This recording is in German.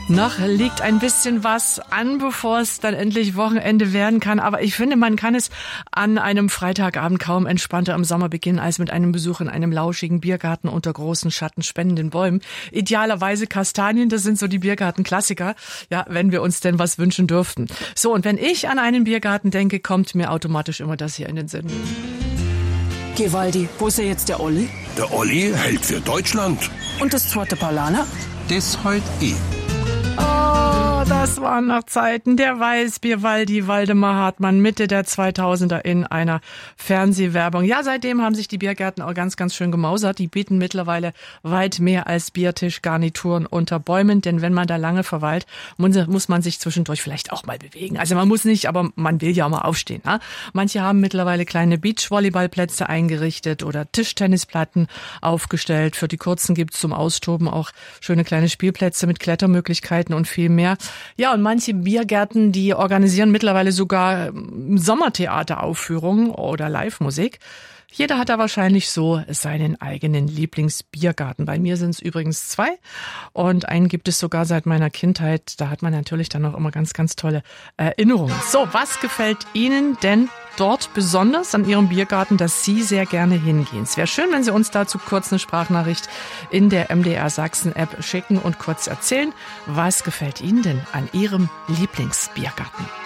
Noch liegt ein bisschen was an, bevor es dann endlich Wochenende werden kann. Aber ich finde, man kann es an einem Freitagabend kaum entspannter im Sommer beginnen, als mit einem Besuch in einem lauschigen Biergarten unter großen schattenspendenden Bäumen. Idealerweise Kastanien, das sind so die Biergarten-Klassiker. Ja, wenn wir uns denn was wünschen dürften. So, und wenn ich an einen Biergarten denke, kommt mir automatisch immer das hier in den Sinn. Gewaldi, wo ist denn jetzt der Olli? Der Olli hält für Deutschland. Und das zweite Paulaner? Das heute Oh, das waren noch Zeiten. Der Weißbier Waldi Waldemar Hartmann, Mitte der 2000er in einer Fernsehwerbung. Ja, seitdem haben sich die Biergärten auch ganz, ganz schön gemausert. Die bieten mittlerweile weit mehr als Biertischgarnituren unter Bäumen. Denn wenn man da lange verweilt, muss man sich zwischendurch vielleicht auch mal bewegen. Also man muss nicht, aber man will ja auch mal aufstehen. Ne? Manche haben mittlerweile kleine Beachvolleyballplätze eingerichtet oder Tischtennisplatten aufgestellt. Für die Kurzen gibt's zum Austoben auch schöne kleine Spielplätze mit Klettermöglichkeiten und viel mehr. Ja, und manche Biergärten, die organisieren mittlerweile sogar Sommertheateraufführungen oder Live-Musik. Jeder hat da wahrscheinlich so seinen eigenen Lieblingsbiergarten. Bei mir sind es übrigens 2 und einen gibt es sogar seit meiner Kindheit. Da hat man natürlich dann auch immer ganz, ganz tolle Erinnerungen. So, was gefällt Ihnen denn dort besonders an Ihrem Biergarten, dass Sie sehr gerne hingehen? Es wäre schön, wenn Sie uns dazu kurz eine Sprachnachricht in der MDR Sachsen App schicken und kurz erzählen, was gefällt Ihnen denn an Ihrem Lieblingsbiergarten?